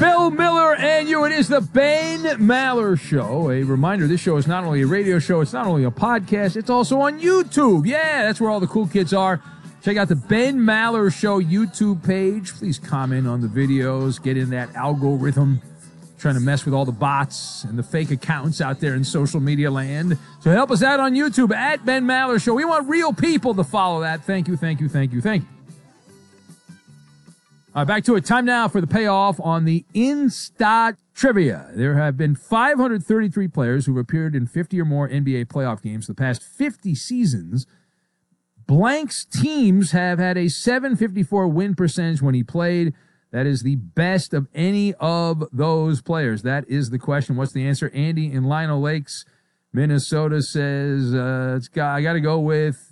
Bill Miller and you. It is the Ben Maller Show. A reminder, this show is not only a radio show, it's not only a podcast, it's also on YouTube. Yeah, that's where all the cool kids are. Check out the Ben Maller Show YouTube page. Please comment on the videos. Get in that algorithm. Trying to mess with all the bots and the fake accounts out there in social media land. So help us out on YouTube at Ben Maller Show. We want real people to follow that. Thank you, thank you, thank you, thank you. All right, back to it. Time now for the payoff on the Instat Trivia. There have been 533 players who have appeared in 50 or more NBA playoff games the past 50 seasons. Blank's teams have had a 754 win percentage when he played. That is the best of any of those players. That is the question. What's the answer? Andy in Lino Lakes, Minnesota says, I got to go with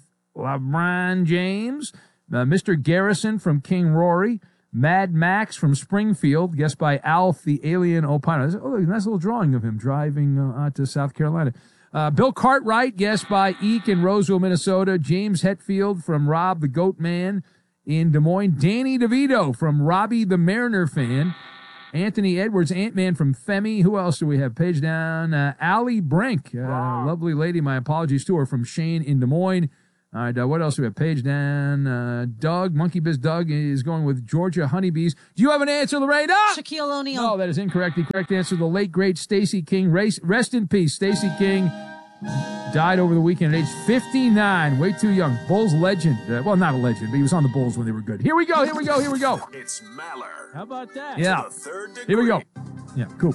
LeBron James. Mr. Garrison from King Rory. Mad Max from Springfield, guessed by Alf the Alien Opiner. Oh, nice little drawing of him driving out to South Carolina. Bill Cartwright, guessed by Eek in Roseville, Minnesota. James Hetfield from Rob the Goat Man in Des Moines. Danny DeVito from Robbie the Mariner Fan. Anthony Edwards, Ant-Man from Femi. Who else do we have? Page down. Allie Brink, lovely lady, my apologies to her, from Shane in Des Moines. All right, what else do we have? Page down. Doug, Monkey Biz Doug is going with Georgia Honeybees. Do you have an answer, Lorena? Shaquille O'Neal. No, that is incorrect. The correct answer, the late, great Stacey King. Rest in peace. Stacey King died over the weekend at age 59. Way too young. Bulls legend. Well, not a legend, but he was on the Bulls when they were good. Here we go. It's Maller. How about that? Yeah. Third degree. Here we go. Yeah, cool.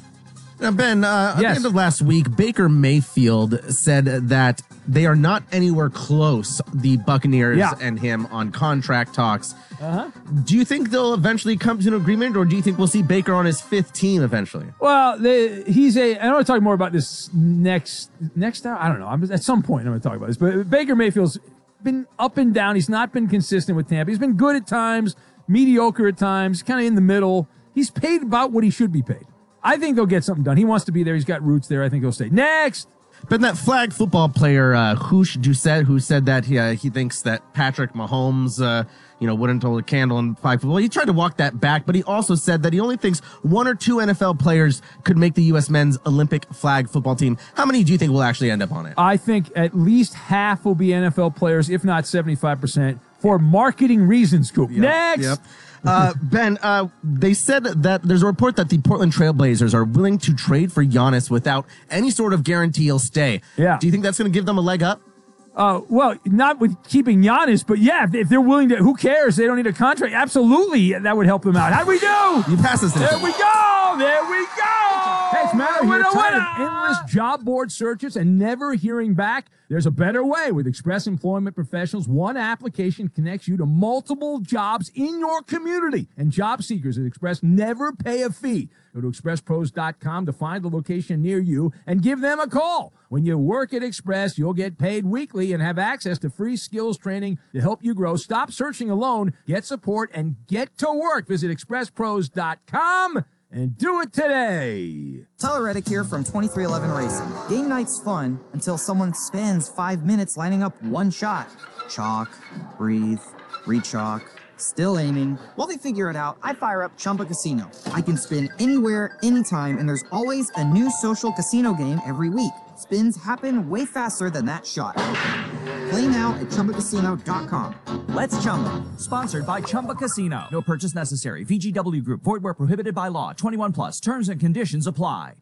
Now, Ben, at the end of last week, Baker Mayfield said that they are not anywhere close, the Buccaneers and him, on contract talks. Do you think they'll eventually come to an agreement, or do you think we'll see Baker on his fifth team eventually? Well, I want to talk more about this next hour. I don't know. At some point, I'm going to talk about this. But Baker Mayfield's been up and down. He's not been consistent with Tampa. He's been good at times, mediocre at times, kind of in the middle. He's paid about what he should be paid. I think they'll get something done. He wants to be there. He's got roots there. I think he'll stay. Next! But that flag football player, Hoosh Doucette, who said that he thinks that Patrick Mahomes, wouldn't hold a candle in flag football. He tried to walk that back, but he also said that he only thinks one or two NFL players could make the U.S. men's Olympic flag football team. How many do you think will actually end up on it? I think at least half will be NFL players, if not 75%, for marketing reasons, Scoop. Yep, Next! Yep. Ben, they said that there's a report that the Portland Trailblazers are willing to trade for Giannis without any sort of guarantee he'll stay. Yeah. Do you think that's going to give them a leg up? Well, not with keeping Giannis, but yeah, if they're willing to, who cares? They don't need a contract. Absolutely, that would help them out. How do we do? You pass us. There we go. Hey, it's Matter here. Tired of endless job board searches and never hearing back? There's a better way. With Express Employment Professionals, one application connects you to multiple jobs in your community. And job seekers at Express never pay a fee. Go to expresspros.com to find the location near you and give them a call. When you work at Express, you'll get paid weekly and have access to free skills training to help you grow. Stop searching alone. Get support and get to work. Visit expresspros.com and do it today. Tyler Reddick here from 2311 Racing. Game night's fun until someone spends 5 minutes lining up one shot. Chalk, breathe, re-chalk, still aiming. While they figure it out, I fire up Chumba Casino. I can spin anywhere, anytime, and there's always a new social casino game every week. Spins happen way faster than that shot. Play now at ChumbaCasino.com. Let's Chumba. Sponsored by Chumba Casino. No purchase necessary. VGW Group. Void where prohibited by law. 21 plus. Terms and conditions apply.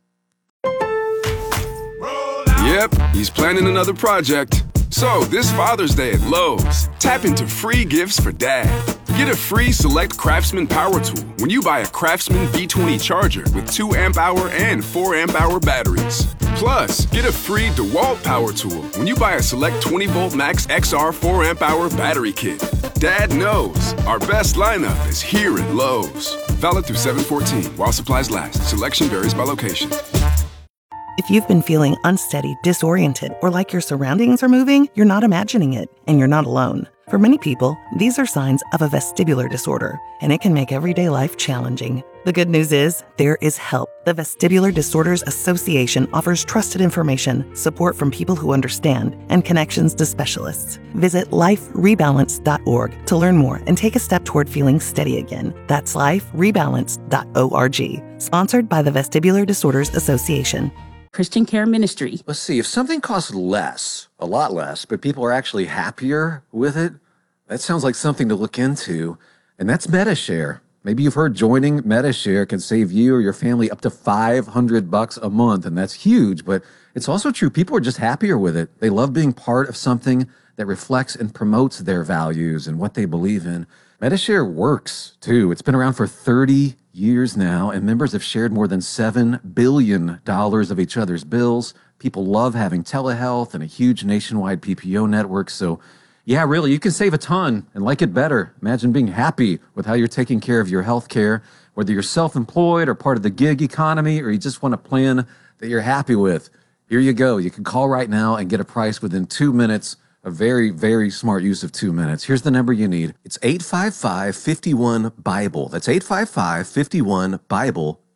Yep, he's planning another project. So this Father's Day at Lowe's, tap into free gifts for dad. Get a free Select Craftsman power tool when you buy a Craftsman V20 charger with 2 amp-hour and 4 amp-hour batteries. Plus, get a free DeWalt power tool when you buy a Select 20-volt Max XR 4 amp-hour battery kit. Dad knows our best lineup is here at Lowe's. Valid through 7/14 while supplies last. Selection varies by location. If you've been feeling unsteady, disoriented, or like your surroundings are moving, you're not imagining it, and you're not alone. For many people, these are signs of a vestibular disorder, and it can make everyday life challenging. The good news is, there is help. The Vestibular Disorders Association offers trusted information, support from people who understand, and connections to specialists. Visit liferebalance.org to learn more and take a step toward feeling steady again. That's liferebalance.org. Sponsored by the Vestibular Disorders Association. Christian Care Ministry. Let's see, if something costs less, a lot less, but people are actually happier with it, that sounds like something to look into. And that's MediShare. Maybe you've heard joining MediShare can save you or your family up to $500 a month, and that's huge. But it's also true, people are just happier with it. They love being part of something that reflects and promotes their values and what they believe in. MediShare works, too. It's been around for 30 years now, and members have shared more than $7 billion of each other's bills. People love having telehealth and a huge nationwide PPO network. So, yeah, really, you can save a ton and like it better. Imagine being happy with how you're taking care of your health care, whether you're self-employed or part of the gig economy, or you just want a plan that you're happy with. Here you go. You can call right now and get a price within 2 minutes. A very, very smart use of 2 minutes. Here's the number you need. It's 855-51-BIBLE. That's 855-51-BIBLE.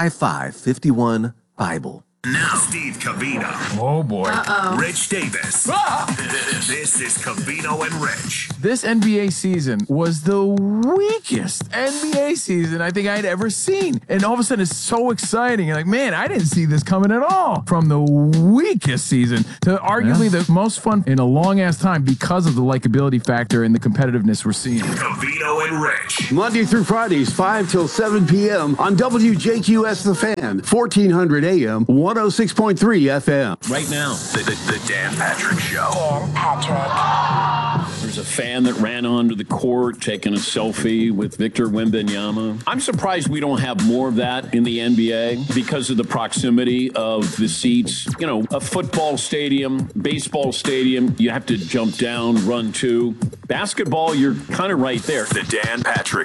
855-51-BIBLE. Now, Steve Covino. Oh, boy. Rich Davis. This is Covino and Rich. This NBA season was the weakest NBA season I think I'd ever seen. And all of a sudden, it's so exciting. You're like, man, I didn't see this coming at all. From the weakest season to arguably the most fun in a long-ass time because of the likability factor and the competitiveness we're seeing. Covino and Rich. Monday through Fridays, 5 till 7 p.m. on WJQS The Fan, 1400 a.m., 106.3 FM. Right now, the Dan Patrick Show. Dan Patrick. There's a fan that ran onto the court taking a selfie with Victor Wembanyama. I'm surprised we don't have more of that in the NBA because of the proximity of the seats. You know, a football stadium, baseball stadium, you have to jump down, run to. Basketball, you're kind of right there. The Dan Patrick